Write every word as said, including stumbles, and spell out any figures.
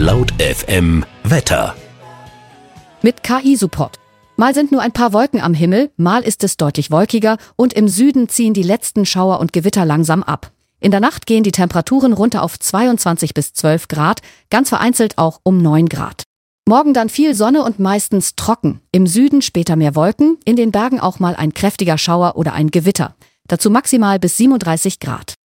Laut F M Wetter. Mit K I-Support. Mal sind nur ein paar Wolken am Himmel, mal ist es deutlich wolkiger und im Süden ziehen die letzten Schauer und Gewitter langsam ab. In der Nacht gehen die Temperaturen runter auf zweiundzwanzig bis zwölf Grad, ganz vereinzelt auch um neun Grad. Morgen dann viel Sonne und meistens trocken. Im Süden später mehr Wolken, in den Bergen auch mal ein kräftiger Schauer oder ein Gewitter. Dazu maximal bis siebenunddreißig Grad.